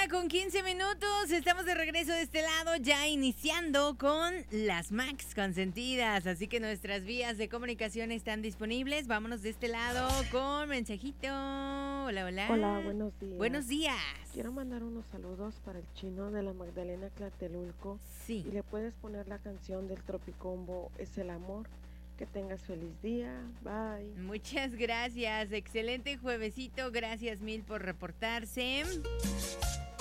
1:15. Estamos de regreso de este lado, ya iniciando con las Max consentidas. Así que nuestras vías de comunicación están disponibles. Vámonos de este lado con mensajito. Hola, hola. Hola, buenos días. Buenos días. Quiero mandar unos saludos para el chino de la Magdalena Tlatelulco. Sí. Y le puedes poner la canción del Tropicombo, Es el Amor. Que tengas feliz día. Bye. Muchas gracias. Excelente juevesito. Gracias mil por reportarse.